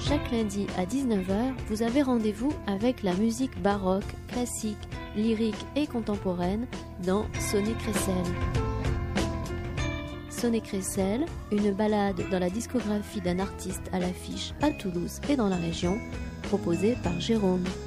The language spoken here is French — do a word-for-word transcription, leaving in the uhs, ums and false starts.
Chaque lundi à dix-neuf heures, vous avez rendez-vous avec la musique baroque, classique, lyrique et contemporaine dans Sonnet Crécelle. Sonnet Crécelle, une balade dans la discographie d'un artiste à l'affiche à Toulouse et dans la région, proposée par Jérôme.